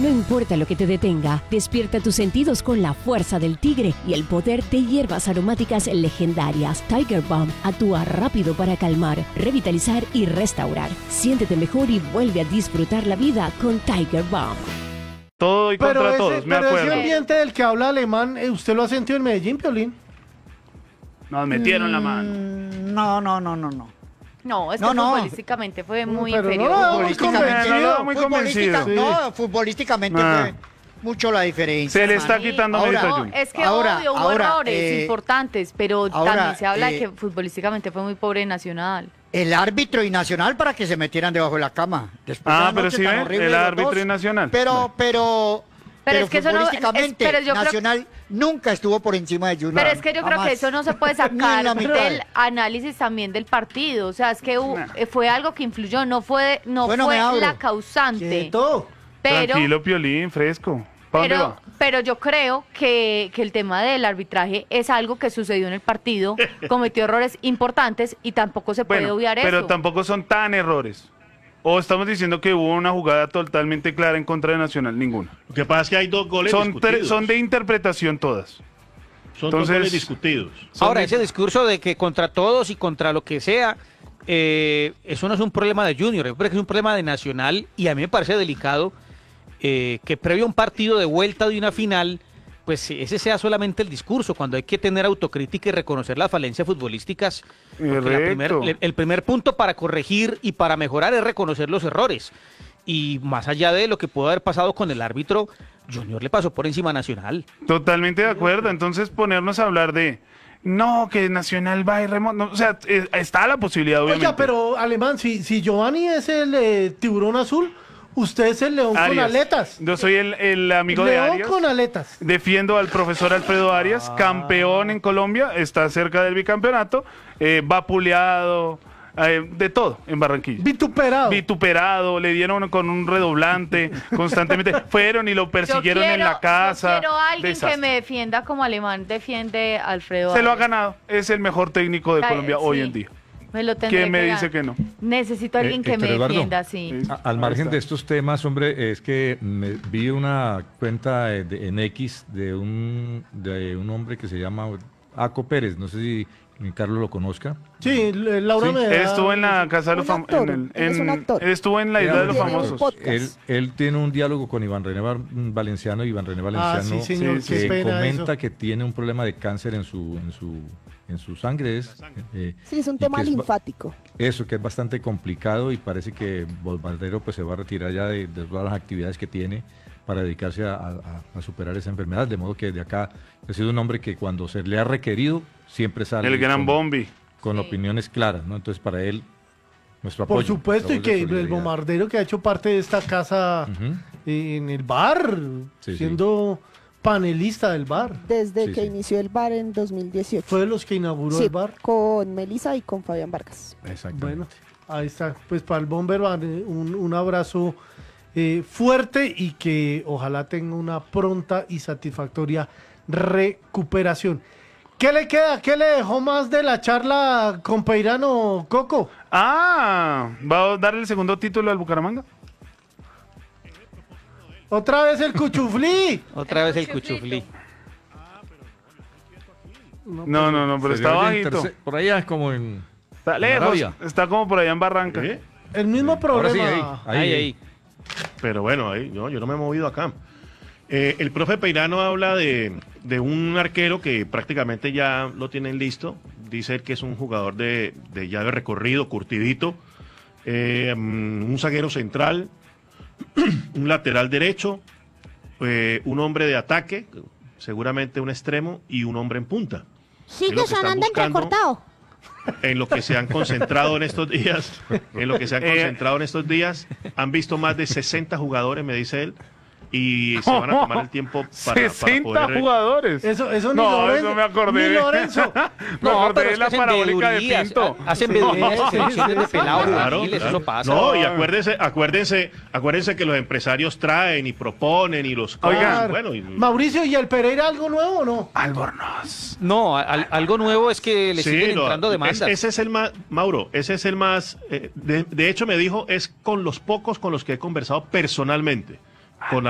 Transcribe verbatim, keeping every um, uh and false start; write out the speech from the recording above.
No importa lo que te detenga, despierta tus sentidos con la fuerza del tigre y el poder de hierbas aromáticas legendarias. Tiger Balm actúa rápido para calmar, revitalizar y restaurar. Siéntete mejor y vuelve a disfrutar la vida con Tiger Balm. Todo y pero contra ese, todos, me pero acuerdo. ese ambiente del que habla alemán, ¿usted lo ha sentido en Medellín, Piolín? Nos metieron mm, la mano. No, no, no, no, no. No, es que no, no. futbolísticamente fue muy pero inferior. no, futbolísticamente, no, no, muy futbolística, convencido. no, futbolísticamente Ah. fue mucho la diferencia. Se le está Sí. quitando Ahora, mérito a No, Junior. es que Ahora, obvio, hubo ahora, errores eh, importantes, pero ahora, también se habla de eh, que futbolísticamente fue muy pobre Nacional. El árbitro y Nacional para que se metieran debajo de la cama. Después de Ah, la pero noche sí tan ve, horrible el de los árbitro dos. y Nacional. Pero, pero, Pero pero es que eso no- es- futbolísticamente, pero yo creo- Nacional nunca estuvo por encima de Junior. Pero es que yo creo Jamás. que eso no se puede Ni en sacar la mitad. del análisis también del partido. O sea, es que hu- Nah. eh, fue algo que influyó, no fue, no Bueno, fue me abro. la causante. Quieto. Pero, Tranquilo, Piolín, fresco. ¿Para dónde pero, va? pero yo creo que, que el tema del arbitraje es algo que sucedió en el partido, cometió errores importantes y tampoco se puede Bueno, obviar pero eso. tampoco son tan errores. O estamos diciendo que hubo una jugada totalmente clara en contra de Nacional, ninguna. Lo que pasa es que hay dos goles Son, tre- discutidos. son de interpretación todas. Son dos entonces- goles discutidos. Son Ahora, de- ese discurso de que contra todos y contra lo que sea, eh, eso no es un problema de Junior, yo creo que es un problema de Nacional y a mí me parece delicado eh, que previo a un partido de vuelta de una final, pues ese sea solamente el discurso, cuando hay que tener autocrítica y reconocer las falencias futbolísticas. porque la Correcto. primer- el, el primer punto para corregir y para mejorar es reconocer los errores. Y más allá de lo que pudo haber pasado con el árbitro, Junior le pasó por encima a Nacional. Totalmente de acuerdo. Entonces ponernos a hablar de no, que Nacional va y remonta. No, o sea, eh, está la posibilidad, obviamente. Oiga, pero Alemán, si, si Giovanni es el eh, tiburón azul, usted es el león con Arias. aletas. Yo soy el, el amigo de León Arias. con aletas. Defiendo al profesor Alfredo Arias, campeón en Colombia, está cerca del bicampeonato, eh, vapuleado, eh, de todo en Barranquilla. Vituperado. Vituperado, le dieron con un redoblante constantemente, fueron y lo Yo persiguieron en quiero- la casa. Yo quiero a alguien Desastre. que me defienda como Alemán defiende a Alfredo. Se lo ha Arias. ganado, es el mejor técnico de Ay, Colombia sí. hoy en día. Me lo tendré ¿Quién me que dice ganar. que no? Necesito a alguien Eh, que Héctor me Eduardo. defienda, sí. Sí. A- Al margen de estos temas, hombre, es que me vi una cuenta de- de- en X de un, de un hombre que se llama Aco Pérez, no sé si Carlos lo conozca. Sí, l- Laura Sí. me da- Él estuvo en la casa de los Un famosos. actor, él es un actor. Estuvo en la isla de los Tiene un famosos. podcast. Él, él tiene un diálogo con Iván René Val- Valenciano, Iván René Ah, Valenciano, sí, señor, sí, qué que pena comenta eso. que tiene un problema de cáncer en su, en su, en su sangre. Es, eh, Sí, es un y tema que es ba- linfático. Eso, que es bastante complicado y parece que Bombardero pues se va a retirar ya de, de todas las actividades que tiene para dedicarse a, a- a superar esa enfermedad, de modo que de acá ha sido un hombre que cuando se le ha requerido siempre sale El gran con, Bombi. con Sí. opiniones claras, ¿no? Entonces para él nuestro Por apoyo. supuesto, y nuestra voz de que el solidaridad. bombardero que ha hecho parte de esta casa Ujú. en el bar, Sí, sí. siendo panelista del bar. Desde Sí, que sí. inició el bar en dos mil dieciocho. Fue de los que inauguró Sí, el bar. con Melissa y con Fabián Vargas. Exactamente. Bueno, ahí está. Pues para el Bomber Bar, eh, un, un abrazo eh, fuerte y que ojalá tenga una pronta y satisfactoria recuperación. ¿Qué le queda? ¿Qué le dejó más de la charla con Peirano, Coco? Ah, ¿va a dar el segundo título al Bucaramanga? Otra vez el cuchuflí. Otra vez el cuchuflí. No, no, no, pero Sería está en bajito. tercer- por allá como en... Está lejos. Arabia. Está como por allá en Barranca. ¿Eh? El mismo Ahora problema. sí, ahí, ahí, Ahí, ahí. ahí. Pero bueno, ahí, no, yo no me he movido acá. Eh, el profe Peirano habla de, de un arquero que prácticamente ya lo tienen listo. Dice él que es un jugador de, de ya de recorrido, curtidito. Eh, mm, un zaguero central, un lateral derecho, eh, un hombre de ataque, seguramente un extremo, y un hombre en punta. Es Sigue lo que están sonando buscando. entrecortado. En lo que se han concentrado en estos días, en lo que se han Eh. concentrado en estos días, han visto más de sesenta jugadores, me dice él, y se van a tomar el tiempo para, sesenta para poder... jugadores. Eso, eso ni No, Lorenzo. eso me acordé. Ni Lorenzo. Me acordé de es la que hacen parabólica de veedurías, Pinto. ha- Hacen Sí, veedurías, sí, selecciones de sí, pelados Claro, juveniles, claro. eso pasa. No, y acuérdense, acuérdense, acuérdense que los empresarios traen y proponen y los cobran, Oigan, bueno, y- Mauricio, ¿y el Pereira algo nuevo o no? Albornoz. No, al- algo nuevo es que le Sí, siguen lo- entrando es- demandas. ese es el más, Mauro, ese es el más, eh, de, de hecho me dijo, es con los pocos con los que he conversado personalmente, con